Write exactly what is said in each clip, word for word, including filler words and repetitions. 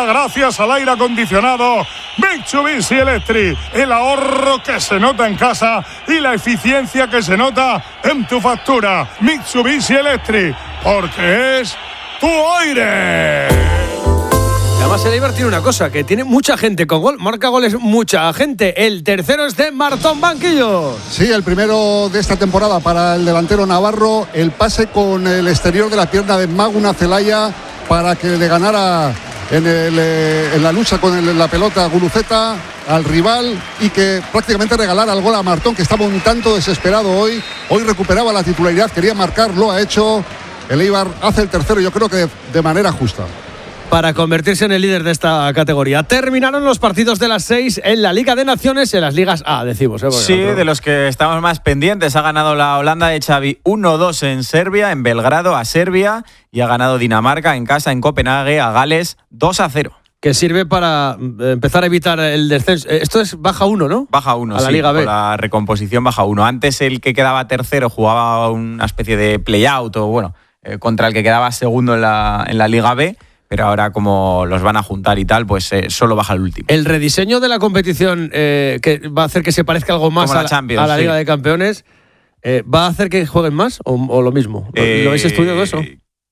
gracias al aire acondicionado Mitsubishi Electric. El ahorro que se nota en casa y la eficiencia que se nota en tu factura. Mitsubishi Electric, porque es tu aire. Además, el Eibar tiene una cosa, que tiene mucha gente con gol, marca goles mucha gente. El tercero es de Martón Banquillo. Sí, el primero de esta temporada para el delantero navarro, el pase con el exterior de la pierna de Maguna Celaya para que le ganara en, el, eh, en la lucha con el, la pelota Guruceta al rival y que prácticamente regalara el gol a Martón, que estaba un tanto desesperado hoy. Hoy recuperaba la titularidad, quería marcar, lo ha hecho. El Eibar hace el tercero, yo creo que de, de manera justa, para convertirse en el líder de esta categoría. Terminaron los partidos de las seis en la Liga de Naciones, en las ligas A, decimos. ¿eh? Sí, otro... de los que estamos más pendientes. Ha ganado la Holanda de Xavi uno dos en Serbia, en Belgrado a Serbia, y ha ganado Dinamarca en casa, en Copenhague, a Gales dos a cero. Que sirve para empezar a evitar el descenso. Esto es baja uno, ¿no? Baja uno, a la sí, Liga B. Por la recomposición baja uno. Antes el que quedaba tercero jugaba una especie de play-out, o bueno, eh, contra el que quedaba segundo en la, en la Liga B. Pero ahora, como los van a juntar y tal, pues eh, solo baja el último. El rediseño de la competición, eh, que va a hacer que se parezca algo más la a, la, Champions, a la Liga sí. de Campeones, eh, ¿va a hacer que jueguen más o, o lo mismo? Eh, ¿Lo habéis estudiado eso?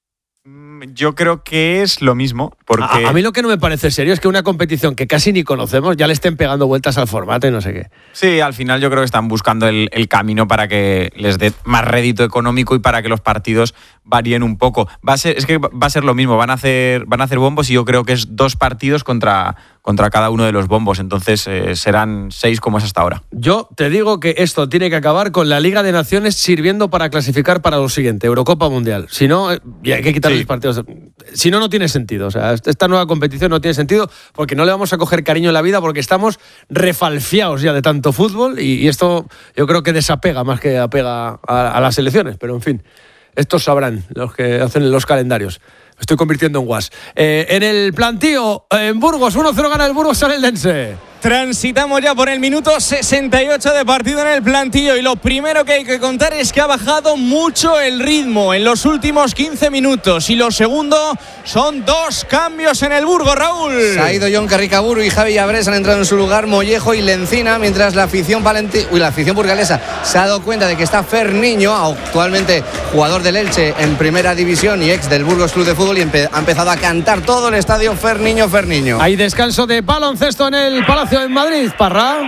Yo creo que es lo mismo. Porque... A, a mí lo que no me parece serio es que una competición que casi ni conocemos ya le estén pegando vueltas al formato y no sé qué. Sí, al final yo creo que están buscando el, el camino para que les dé más rédito económico y para que los partidos varíen un poco. Va a ser, es que va a ser lo mismo, van a hacer, van a hacer bombos y yo creo que es dos partidos contra, contra cada uno de los bombos, entonces eh, serán seis como es hasta ahora. Yo te digo que esto tiene que acabar con la Liga de Naciones sirviendo para clasificar para lo siguiente, Eurocopa Mundial. Si no, eh, hay que quitar sí. los partidos. Si no, no tiene sentido. O sea, esta nueva competición no tiene sentido porque no le vamos a coger cariño en la vida porque estamos refalfiados ya de tanto fútbol y, y esto yo creo que desapega más que apega a, a las elecciones, pero en fin. Estos sabrán, los que hacen los calendarios. Me estoy convirtiendo en guas. Eh, en el plantío, en Burgos, uno cero gana el Burgos al Eldense. Transitamos ya por el minuto sesenta y ocho de partido en el plantillo y lo primero que hay que contar es que ha bajado mucho el ritmo en los últimos quince minutos y lo segundo son dos cambios en el Burgos, Raúl. Se ha ido John Carricaburu y Javi Llabrés, han entrado en su lugar Mollejo y Lencina, mientras la afición palenti- Uy, la afición burgalesa se ha dado cuenta de que está Ferniño, actualmente jugador del Elche en primera división y ex del Burgos Club de Fútbol, y empe- ha empezado a cantar todo el estadio Ferniño, Ferniño. Hay descanso de baloncesto en el Palacio en Madrid, Parra.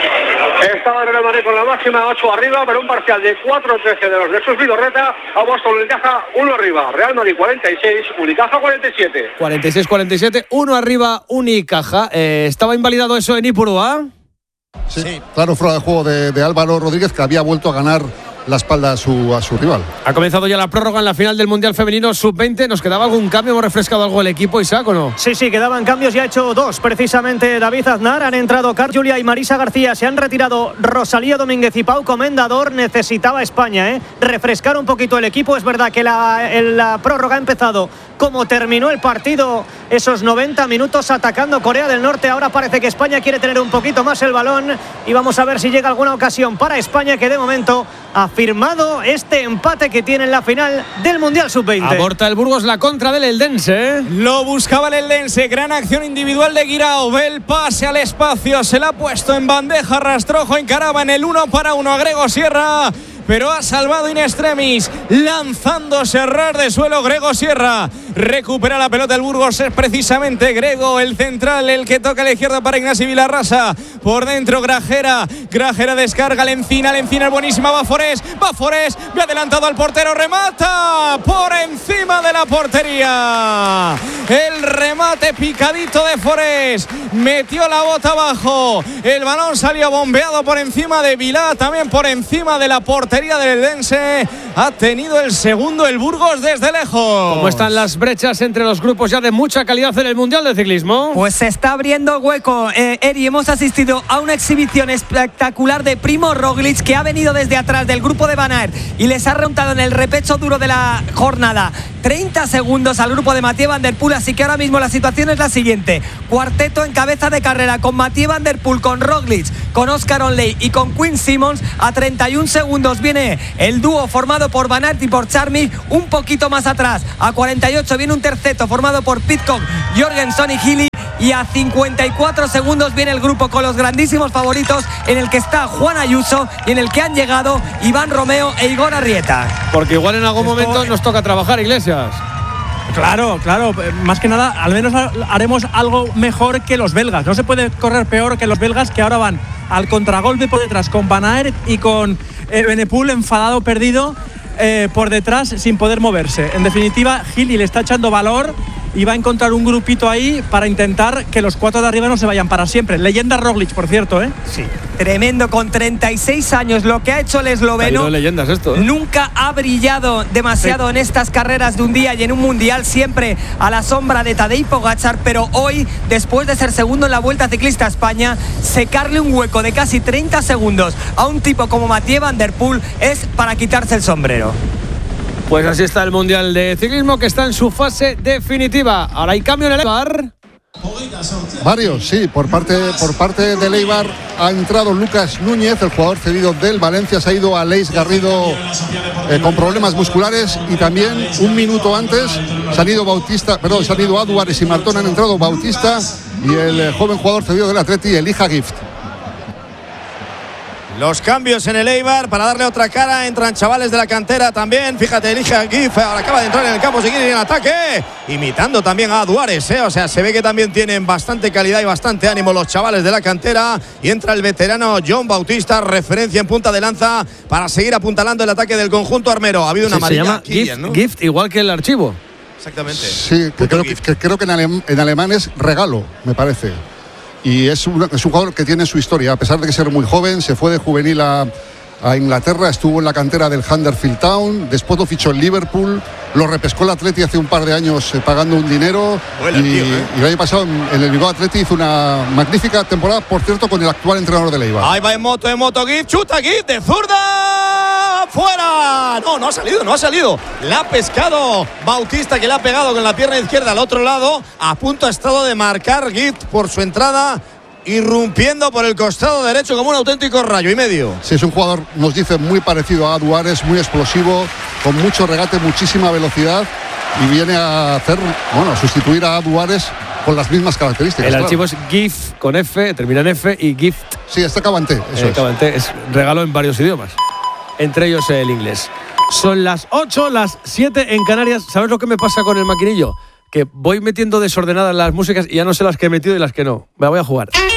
Estaba en el Madrid con la máxima ocho arriba, pero un parcial de cuatro trece de los de Jesús Vidorreta. Ha puesto Unicaja uno arriba. Real Madrid cuarenta y seis, Unicaja cuarenta y siete. cuarenta y seis cuarenta y siete, uno arriba, Unicaja. Eh, ¿Estaba invalidado eso en Ipurúa? Sí, sí, claro, fuera de juego de, de Álvaro Rodríguez, que había vuelto a ganar la espalda a su, a su rival. Ha comenzado ya la prórroga en la final del Mundial Femenino sub veinte. ¿Nos quedaba algún cambio? ¿Hemos refrescado algo el equipo, Isaac, o no? Sí, sí, quedaban cambios y ha hecho dos. Precisamente David Aznar. Han entrado Car Julia y Marisa García. Se han retirado Rosalía Domínguez y Pau Comendador. Necesitaba España, ¿eh? refrescar un poquito el equipo. Es verdad que la, la prórroga ha empezado como terminó el partido, esos noventa minutos atacando Corea del Norte. Ahora parece que España quiere tener un poquito más el balón y vamos a ver si llega alguna ocasión para España, que de momento ha firmado este empate que tiene en la final del Mundial sub veinte. Aborta el Burgos la contra del Eldense, ¿eh? Lo buscaba el Eldense, gran acción individual de Guirao, ve el pase al espacio, se la ha puesto en bandeja, Rastrojo encaraba en el uno para uno a Grego Sierra, pero ha salvado in extremis, lanzándose a ras de suelo Grego Sierra. Recupera la pelota el Burgos, es precisamente Grego, el central, el que toca a la izquierda para Ignasi Vilarrasa. Por dentro Grajera, Grajera descarga, Lencina, Lencina es buenísima, va Forés, va Forés, ve adelantado al portero, remata por encima de la portería. El remate picadito de Forés, metió la bota abajo, el balón salió bombeado por encima de Vilá, también por encima de la portería del Eldense. Ha tenido el segundo el Burgos desde lejos. ¿Cómo están las brechas entre los grupos ya de mucha calidad en el Mundial de Ciclismo? Pues se está abriendo hueco, eh, Eri. Hemos asistido a una exhibición espectacular de Primo Roglic, que ha venido desde atrás del grupo de Van Aert y les ha remontado en el repecho duro de la jornada treinta segundos al grupo de Mathieu Van Der Poel. Así que ahora mismo la situación es la siguiente: cuarteto en cabeza de carrera con Mathieu Van Der Poel, con Roglic, con Oscar Onley y con Quinn Simmons. A treinta y un segundos viene el dúo formado por Van Aert y por Charmy. Un poquito más atrás, a cuarenta y ocho, viene un terceto formado por Pidcock, Jorgenson y Healy. y a cincuenta y cuatro segundos viene el grupo con los grandísimos favoritos en el que está Juan Ayuso y en el que han llegado Iván Romeo e Igor Arrieta. Porque igual en algún Esto... momento nos toca trabajar, Iglesias. Claro, claro, más que nada, al menos haremos algo mejor que los belgas. No se puede correr peor que los belgas, que ahora van al contragolpe por detrás con Van Aert y con eh, Benepool enfadado, perdido eh, por detrás sin poder moverse. En definitiva, Gili le está echando valor y va a encontrar un grupito ahí para intentar que los cuatro de arriba no se vayan para siempre. Leyenda Roglic, por cierto, ¿eh? Sí. Tremendo, con treinta y seis años, lo que ha hecho el esloveno. Leyendas esto, ¿eh? Nunca ha brillado demasiado sí. en estas carreras de un día y en un mundial, siempre a la sombra de Tadej Pogačar, pero hoy, después de ser segundo en la Vuelta Ciclista a España, secarle un hueco de casi treinta segundos a un tipo como Mathieu Van Der Poel es para quitarse el sombrero. Pues así está el Mundial de Ciclismo, que está en su fase definitiva. Ahora hay cambio en el Eibar. Varios, sí, por parte, por parte del Eibar ha entrado Lucas Núñez, el jugador cedido del Valencia, se ha ido a Leis Garrido eh, con problemas musculares, y también un minuto antes se han ido Bautista, perdón, se han ido Aduares y Martón, han entrado Bautista y el eh, joven jugador cedido del Atleti, Elijah Gift. Los cambios en el Eibar para darle otra cara. Entran chavales de la cantera también. Fíjate, Elijah Gift ahora acaba de entrar en el campo, seguir en ataque, imitando también a Duárez, ¿eh? O sea, se ve que también tienen bastante calidad y bastante ánimo los chavales de la cantera. Y entra el veterano John Bautista, referencia en punta de lanza para seguir apuntalando el ataque del conjunto armero. Ha habido una sí, amarilla. Se llama Killian, Gift, ¿no? Gift, igual que el archivo. Exactamente. Sí, que creo que, que creo que en, alem, en alemán es regalo, me parece. Y es un, es un jugador que tiene su historia, a pesar de que ser muy joven, se fue de juvenil a, a Inglaterra, estuvo en la cantera del Huddersfield Town, después lo fichó en Liverpool, lo repescó el Atleti hace un par de años eh, pagando un dinero. Bueno, y, tío, ¿eh? y el año pasado en, en el Bilbao Atleti hizo una magnífica temporada, por cierto, con el actual entrenador del Eibar. Ahí va en moto, en moto, Gift, chuta Gift de zurda, fuera. No, no ha salido, no ha salido. La ha pescado Bautista, que le ha pegado con la pierna izquierda al otro lado. A punto ha estado de marcar Gift por su entrada, irrumpiendo por el costado derecho como un auténtico rayo y medio. Sí, es un jugador, nos dice, muy parecido a Duárez, muy explosivo, con mucho regate, muchísima velocidad, y viene a hacer, bueno, a sustituir a Duárez con las mismas características. El claro. archivo es GIF con F, termina en F, y Gift. Sí, está Cabanté, eso eh, es. Cabanté es regalo en varios idiomas, entre ellos el inglés. Son las ocho, las siete en Canarias. ¿Sabes lo que me pasa con el maquinillo? Que voy metiendo desordenadas las músicas y ya no sé las que he metido y las que no. Me la voy a jugar.